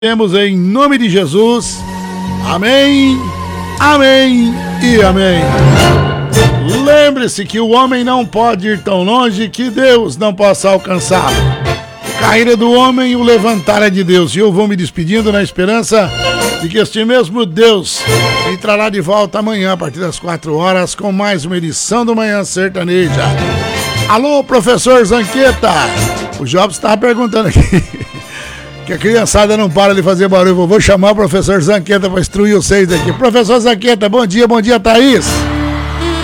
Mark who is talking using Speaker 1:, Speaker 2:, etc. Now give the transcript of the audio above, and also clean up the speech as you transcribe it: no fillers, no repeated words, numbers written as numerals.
Speaker 1: Temos em nome de Jesus. Amém, amém e amém. Lembre-se que o homem não pode ir tão longe que Deus não possa alcançá-lo. Caída do homem, o levantar é de Deus. E eu vou me despedindo na esperança de que este mesmo Deus me trará de volta amanhã a partir das 4 horas com mais uma edição do Manhã Sertaneja. Alô, professor Zanqueta. O Jobs estava perguntando aqui que a criançada não para de fazer barulho. Vou chamar o professor Zanqueta para instruir vocês aqui. Professor Zanqueta, bom dia, Thaís.